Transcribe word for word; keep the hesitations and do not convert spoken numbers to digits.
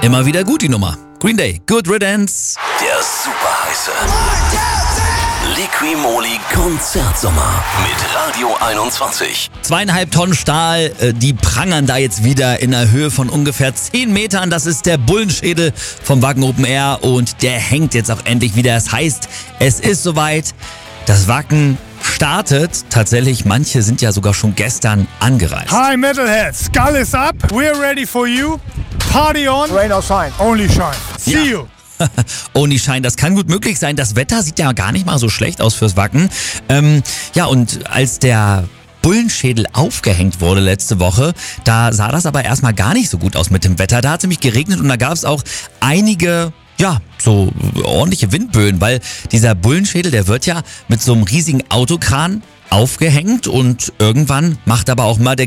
Immer wieder gut die Nummer. Green Day, Good Riddance. Der super heiße Liqui-Moly Konzertsommer mit Radio einundzwanzig. Zweieinhalb Tonnen Stahl, äh, die prangern da jetzt wieder in einer Höhe von ungefähr zehn Metern. Das ist der Bullenschädel vom Wacken Open Air und der hängt jetzt auch endlich wieder. Das heißt, es ist soweit. Das Wacken startet. Tatsächlich, manche sind ja sogar schon gestern angereist. Hi Metalheads, Skull is up. We're ready for you. Party on. Rain or shine. Only shine. See Ja. you. Only Shine, das kann gut möglich sein. Das Wetter sieht ja gar nicht mal so schlecht aus fürs Wacken. Ähm, ja, und als der Bullenschädel aufgehängt wurde letzte Woche, da sah das aber erstmal gar nicht so gut aus mit dem Wetter. Da hat es nämlich geregnet und da gab es auch einige, ja, so ordentliche Windböen, weil dieser Bullenschädel, der wird ja mit so einem riesigen Autokran aufgehängt und irgendwann macht aber auch mal der